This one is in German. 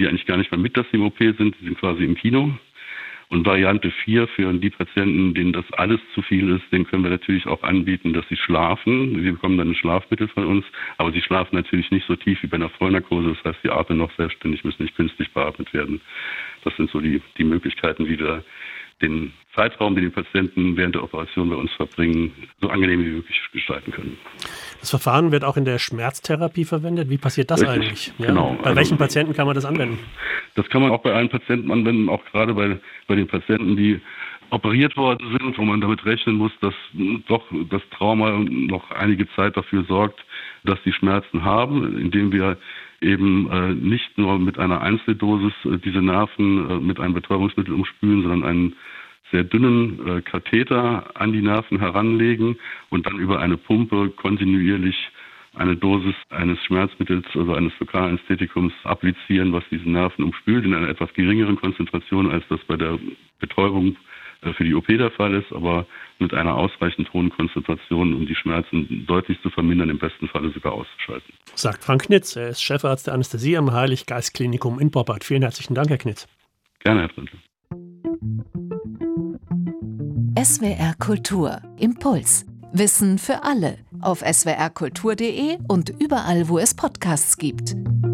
die eigentlich gar nicht mehr mit, dass sie im OP sind. Die sind quasi im Kino. Und Variante 4 für die Patienten, denen das alles zu viel ist, denen können wir natürlich auch anbieten, dass sie schlafen. Sie bekommen dann ein Schlafmittel von uns, aber sie schlafen natürlich nicht so tief wie bei einer Vollnarkose. Das heißt, sie atmen noch selbstständig, müssen nicht künstlich beatmet werden. Das sind so die Möglichkeiten, wie wir den Zeitraum, den die Patienten während der Operation bei uns verbringen, so angenehm wie möglich gestalten können. Das Verfahren wird auch in der Schmerztherapie verwendet. Wie passiert das eigentlich? Ja? Genau. Bei welchen Patienten kann man das anwenden? Das kann man auch bei allen Patienten anwenden, auch gerade bei den Patienten, die operiert worden sind, wo man damit rechnen muss, dass doch das Trauma noch einige Zeit dafür sorgt, dass sie Schmerzen haben, indem wir eben nicht nur mit einer Einzeldosis diese Nerven mit einem Betäubungsmittel umspülen, sondern einen sehr dünnen Katheter an die Nerven heranlegen und dann über eine Pumpe kontinuierlich eine Dosis eines Schmerzmittels, also eines Lokalanästhetikums applizieren, was diese Nerven umspült, in einer etwas geringeren Konzentration, als das bei der Betäubung für die OP der Fall ist, aber mit einer ausreichend hohen Konzentration, um die Schmerzen deutlich zu vermindern, im besten Falle sogar auszuschalten. Sagt Frank Knitz, er ist Chefarzt der Anästhesie am Heilig-Geist-Klinikum in Boppard. Vielen herzlichen Dank, Herr Knitz. Gerne, Herr Prinz. SWR Kultur. Impuls. Wissen für alle. Auf swrkultur.de und überall, wo es Podcasts gibt.